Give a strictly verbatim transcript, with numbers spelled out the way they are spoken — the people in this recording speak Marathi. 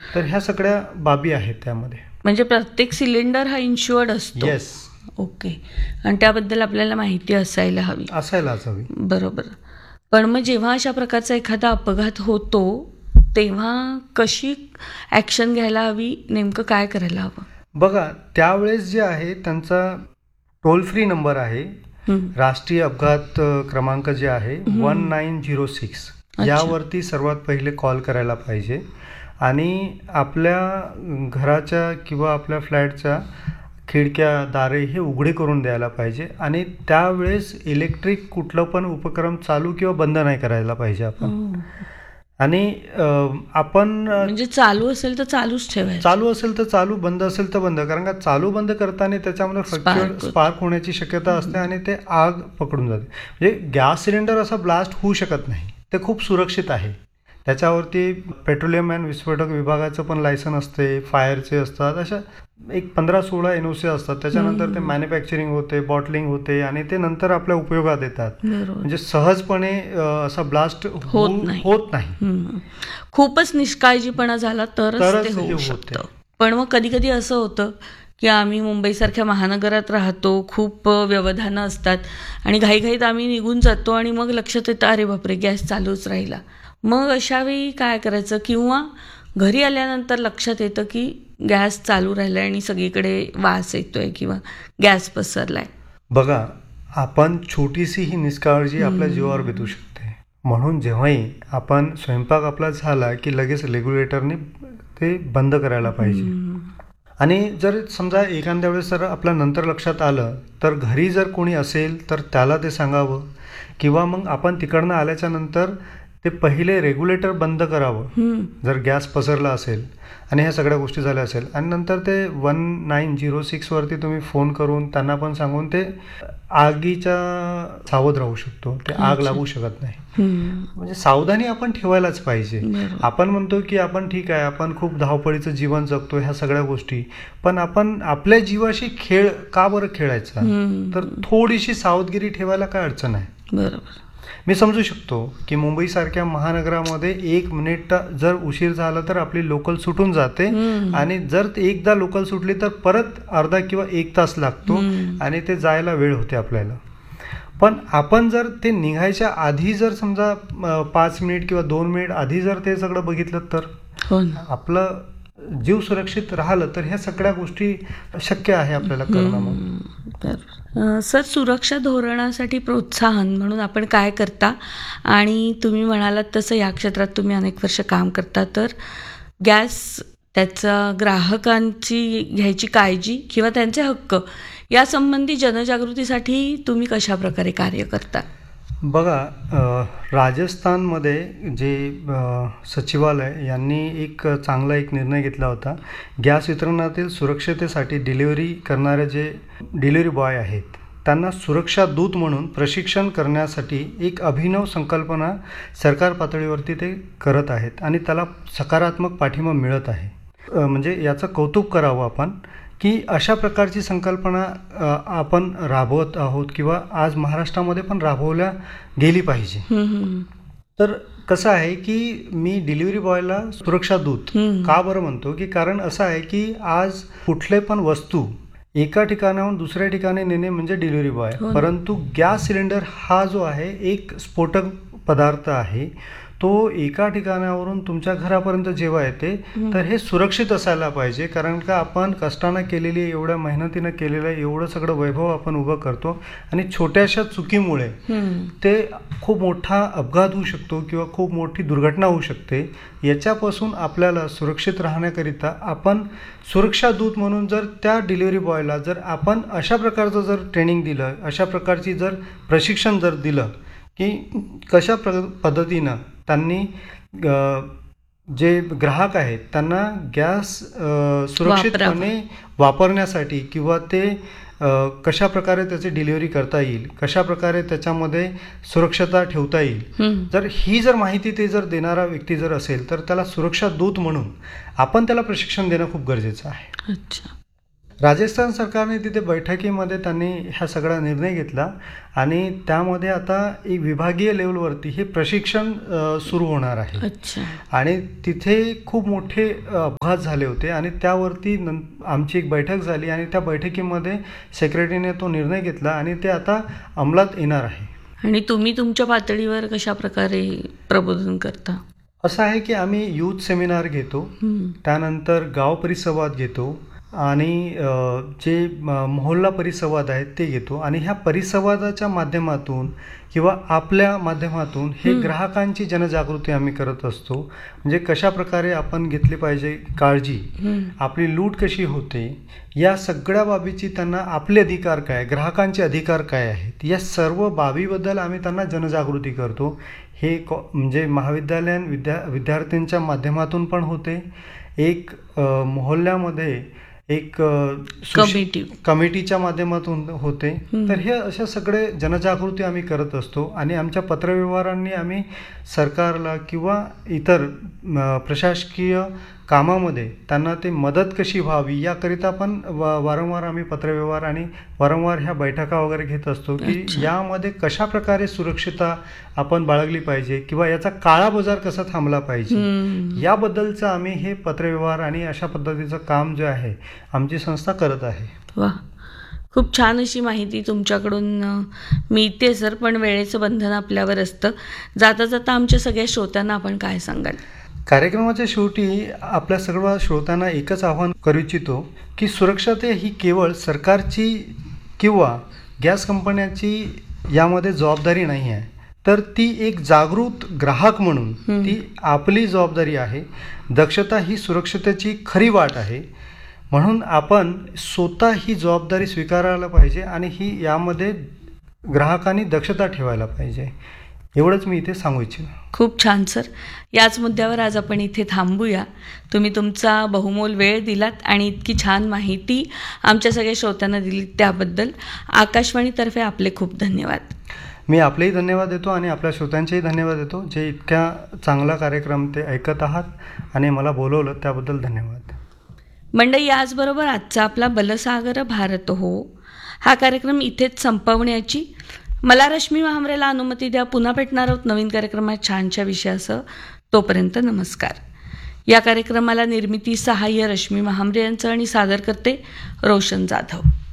तर ह्या सगळ्या बाबी आहेत त्यामध्ये. म्हणजे प्रत्येक सिलेंडर हा इन्शुअर्ड असतो. येस. ओके. आणि त्याबद्दल आपल्याला माहिती असायला हवी. असायलाच हवी. बरोबर. पण मग जेव्हा अशा प्रकारचा एखादा अपघात होतो तेव्हा कशी ॲक्शन घ्यायला हवी, नेमकं काय करायला हवं? बघा, त्यावेळेस जे आहे त्यांचा टोल फ्री नंबर आहे, राष्ट्रीय अपघात क्रमांक जे आहे वन नाईन झिरो सिक्स, यावरती सर्वात पहिले कॉल करायला पाहिजे. आणि आपल्या घराच्या किंवा आपल्या फ्लॅटच्या खिडक्या दारे हे उघडे करून द्यायला पाहिजे. आणि त्यावेळेस इलेक्ट्रिक कुठलं पण उपक्रम चालू किंवा बंद नाही करायला पाहिजे आपण. आणि आपण म्हणजे चालू असेल तर चालूच ठेवायचं, चालू असेल तर चालू, बंद असेल तर बंद. कारण का चालू बंद करताना त्याच्यामध्ये फ्रॅक्चर स्पार्क होण्याची शक्यता असते आणि ते आग पकडून जाते. म्हणजे गॅस सिलेंडर असा ब्लास्ट होऊ शकत नाही, ते खूप सुरक्षित आहे. त्याच्यावरती पेट्रोलियम अँड विस्फोटक विभागाचं पण लायसन असते, फायरचे असतात, अशा एक पंधरा सोळा एन ओ सी असतात. त्याच्यानंतर ते मॅन्युफॅक्चरिंग होते, बॉटलिंग होते आणि ते नंतर आपल्या उपयोगात येतात. म्हणजे सहजपणे असा ब्लास्ट होत नाही. होत नाही. खूपच निष्काळजीपणा झाला तरच ते होऊ शकतं. पण मग कधी कधी असं होतं की आम्ही मुंबईसारख्या महानगरात राहतो, खूप व्यवधानं असतात आणि घाईघाईत आम्ही निघून जातो आणि मग लक्षात येतं अरे बापरे गॅस चालूच राहिला. मग अशावेळी काय करायचं? किंवा घरी आल्यानंतर लक्षात येतं की गॅस चालू राहिला आणि सगळीकडे वास येतोय किंवा गॅस पसरलाय. बघा, आपण छोटीशी ही निष्काळजी आपल्या जीवावर बेतू शकते. म्हणून जेव्हाही आपण स्वयंपाक आपला झाला की लगेच रेग्युलेटरने ते बंद करायला पाहिजे. आणि जर समजा एखाद्या वेळेस जर आपल्या नंतर लक्षात आलं तर घरी जर कोणी असेल तर त्याला ते सांगावं. किंवा मग आपण तिकडनं आल्याच्या नंतर ते पहिले रेग्युलेटर बंद करावं जर गॅस पसरला असेल आणि ह्या सगळ्या गोष्टी झाल्या असेल. आणि नंतर ते वन नाईन झिरो सिक्सवरती तुम्ही फोन करून त्यांना पण सांगून ते आगीच्या सावध राहू शकतो, ते आग लागू शकत नाही. म्हणजे सावधानी आपण ठेवायलाच पाहिजे. आपण म्हणतो की आपण ठीक आहे, आपण खूप धावपळीचं जीवन जगतो, ह्या सगळ्या गोष्टी, पण आपण आपल्या जीवाशी खेळ का बरं खेळायचा? तर थोडीशी सावधगिरी ठेवायला काय अडचण आहे? बरोबर. मी समजू शकतो की मुंबईसारख्या महानगरामध्ये एक मिनिट जर उशीर झाला तर आपली लोकल सुटून जाते आणि जर एकदा लोकल सुटली तर परत अर्धा किंवा एक तास लागतो आणि ते जायला वेळ होते आपल्याला. पण आपण जर ते निघायच्या आधी जर समजा पाच मिनिट किंवा दोन मिनिट आधी जर ते सगळं बघितलं तर आपलं जीव सुरक्षित राहिलं तर ह्या सगळ्या गोष्टी शक्य आहे आपल्याला करणं. मग सर, सुरक्षा धोरणासाठी प्रोत्साहन म्हणून आपण काय करता? आणि तुम्ही म्हणालात तसं या क्षेत्रात तुम्ही अनेक वर्ष काम करता, तर गॅस त्याचा ग्राहकांची घ्यायची काळजी किंवा त्यांचे हक्क यासंबंधी जनजागृतीसाठी तुम्ही कशा प्रकारे कार्य करता? बघा, राजस्थानमध्ये जे सचिवालय यांनी एक चांगला एक निर्णय घेतला होता. गॅस वितरणातील सुरक्षतेसाठी डिलिव्हरी करणारे जे डिलिव्हरी बॉय आहेत त्यांना सुरक्षा दूत म्हणून प्रशिक्षण करण्यासाठी एक अभिनव संकल्पना सरकार पातळीवरती ते करत आहेत आणि त्याला सकारात्मक पाठिंबा मिळत आहे. म्हणजे याचं कौतुक करावं आपण की अशा प्रकारची संकल्पना आपण राबवत आहोत किंवा आज महाराष्ट्रामध्ये पण राबवल्या गेली पाहिजे. तर कसं आहे की मी डिलिव्हरी बॉयला सुरक्षा दूत का बरं म्हणतो की कारण असं आहे की आज कुठले पण वस्तू एका ठिकाणाहून दुसऱ्या ठिकाणी नेणे म्हणजे डिलिव्हरी बॉय, परंतु गॅस सिलेंडर हा जो आहे एक स्फोटक पदार्थ आहे. तो एका ठिकाणावरून तुमच्या घरापर्यंत जेव्हा येते तर हे सुरक्षित असायला पाहिजे. कारण का आपण कष्टानं केलेली, एवढ्या मेहनतीनं केलेलं एवढं सगळं वैभव आपण उभं करतो आणि छोट्याशा चुकीमुळे ते खूप मोठा अपघात होऊ शकतो किंवा खूप मोठी दुर्घटना होऊ शकते. याच्यापासून आपल्याला सुरक्षित राहण्याकरिता आपण सुरक्षा दूत म्हणून जर त्या डिलिव्हरी बॉयला जर आपण अशा प्रकारचं जर ट्रेनिंग दिलं, अशा प्रकारची जर प्रशिक्षण जर दिलं की कशा प्र पद्धतीनं त्यांनी जे ग्राहक आहेत त्यांना गॅस सुरक्षितपणे वापरण्यासाठी किंवा ते कशा प्रकारे त्याची डिलिव्हरी करता येईल, कशा प्रकारे त्याच्यामध्ये सुरक्षता ठेवता येईल, जर ही जर माहिती ते जर देणारा व्यक्ती जर असेल तर त्याला सुरक्षा दूत म्हणून आपण त्याला प्रशिक्षण देणं खूप गरजेचं आहे. अच्छा. राजस्थान सरकारने तिथे बैठकीमध्ये त्यांनी हा सगळा निर्णय घेतला आणि त्यामध्ये आता एक विभागीय लेवलवरती हे प्रशिक्षण सुरू होणार आहे. अच्छा. आणि तिथे खूप मोठे अपघात झाले होते आणि त्यावरती नं आमची एक बैठक झाली आणि त्या बैठकीमध्ये सेक्रेटरीने तो निर्णय घेतला आणि ते आता अंमलात येणार आहे. आणि तुम्ही तुमच्या पातळीवर कशा प्रकारे प्रबोधन करता? असं आहे की आम्ही यूथ सेमिनार घेतो, त्यानंतर गाव परिसंवाद घेतो आणि जे मोहल्ला परिसंवाद आहेत ते घेतो आणि ह्या परिसंवादाच्या माध्यमातून किंवा आपल्या माध्यमातून हे ग्राहकांची जनजागृती आम्ही करत असतो. म्हणजे कशा प्रकारे आपण घेतली पाहिजे काळजी, आपली लूट कशी होते, या सगळ्या बाबीची त्यांना आपले अधिकार काय, ग्राहकांचे अधिकार काय आहेत, या सर्व बाबीबद्दल आम्ही त्यांना जनजागृती करतो. हे कॉ म्हणजे महाविद्यालयीन विद्या विद्यार्थ्यांच्या माध्यमातून पण होते, एक मोहल्ल्यामध्ये एक कमिटी कमिटीच्या माध्यमातून होते. तर हे अशा सगळे जनजागृती आम्ही करत असतो आणि आमच्या पत्रव्यवहारांनी आम्ही सरकारला किंवा इतर प्रशासकीय कामामध्ये त्यांना ते मदत कशी व्हावी याकरिता पण वारंवार आम्ही पत्रव्यवहार आणि वारंवार ह्या बैठका वगैरे घेत असतो की यामध्ये कशा प्रकारे सुरक्षितता आपण बाळगली पाहिजे किंवा याचा काळा बाजार कसा थांबला पाहिजे याबद्दलचं आम्ही हे पत्रव्यवहार आणि अशा पद्धतीचं काम जे आहे आमची संस्था करत आहे. वा, खूप छान अशी माहिती तुमच्याकडून मिळते सर. पण वेळेचं बंधन आपल्यावर असतं. जाता जाता आमच्या सगळ्या श्रोत्यांना आपण काय सांगाल? कार्यक्रमाच्या शेवटी आपल्या सर्व श्रोत्यांना एकच आवाहन करू इच्छितो की सुरक्षता ही केवळ सरकारची किंवा गॅस कंपन्याची यामध्ये जबाबदारी नाही आहे, तर ती एक जागृत ग्राहक म्हणून ती आपली जबाबदारी आहे. दक्षता ही सुरक्षतेची खरी वाट आहे, म्हणून आपण स्वतः ही जबाबदारी स्वीकारायला पाहिजे आणि ही यामध्ये ग्राहकांनी दक्षता ठेवायला पाहिजे. एवढंच मी इथे सांगू इच्छितो. खूप छान सर. याच मुद्द्यावर आज आपण इथे थांबूया. तुम्ही तुमचा बहुमोल वेळ दिलात आणि इतकी छान माहिती आमच्या सगळ्या श्रोत्यांना दिली त्याबद्दल आकाशवाणीतर्फे आपले खूप धन्यवाद. मी आपलेही धन्यवाद देतो आणि आपल्या श्रोत्यांचेही धन्यवाद देतो जे इतक्या चांगला कार्यक्रम ते ऐकत आहात आणि मला बोलवलं त्याबद्दल धन्यवाद. मंडळी, याचबरोबर आजचा आपला बलसागर भारत हो हा कार्यक्रम इथेच संपवण्याची मला रश्मी महामरेला अनुमती द्या. पुन्हा भेटणार आहोत नवीन कार्यक्रमात छानशा विषयासह. तोपर्यंत नमस्कार. या कार्यक्रमाला निर्मिती सहाय्य रश्मी महामरे यांचं आणि सादर करते रोशन जाधव.